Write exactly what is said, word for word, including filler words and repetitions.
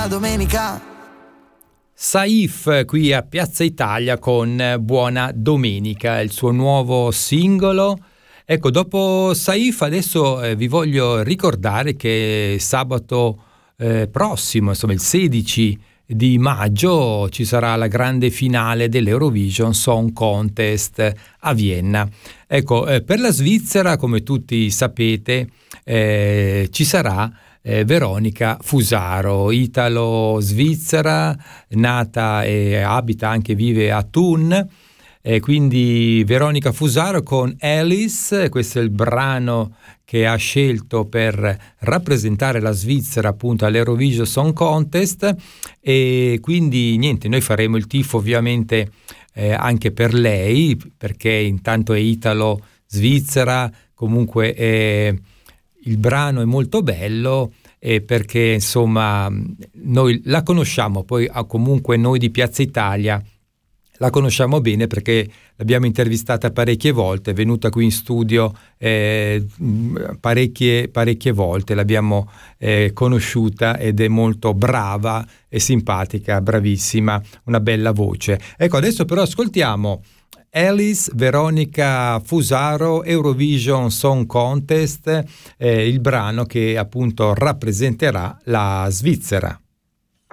buona domenica. Saif qui a Piazza Italia con Buona Domenica, il suo nuovo singolo. Ecco, dopo Saif adesso eh, vi voglio ricordare che sabato eh, prossimo, insomma il sedici di maggio, ci sarà la grande finale dell'Eurovision Song Contest a Vienna. Ecco, eh, per la Svizzera, come tutti sapete, eh, ci sarà Eh, Veronica Fusaro, italo-svizzera, nata e abita, anche vive a Thun, e quindi Veronica Fusaro con Alice. Questo è il brano che ha scelto per rappresentare la Svizzera appunto all'Eurovision Song Contest, e quindi niente, noi faremo il tifo ovviamente eh, anche per lei, perché intanto è italo-svizzera, comunque è il brano è molto bello, e perché insomma noi la conosciamo, poi ah, comunque noi di Piazza Italia la conosciamo bene perché l'abbiamo intervistata parecchie volte, è venuta qui in studio eh, parecchie, parecchie volte, l'abbiamo eh, conosciuta ed è molto brava e simpatica, bravissima, una bella voce. Ecco, adesso però ascoltiamo Alice, Veronica Fusaro, Eurovision Song Contest, eh, il brano che appunto rappresenterà la Svizzera.